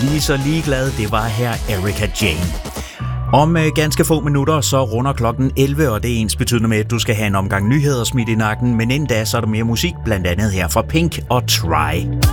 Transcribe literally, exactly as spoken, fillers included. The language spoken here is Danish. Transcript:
Lige så ligeglad, det var her Erika Jane. Om øh, ganske få minutter, så runder klokken elleve, og det er ens betydende med, at du skal have en omgang nyheder smidt i nakken, men inden da, så er der mere musik, blandt andet her fra Pink og Try.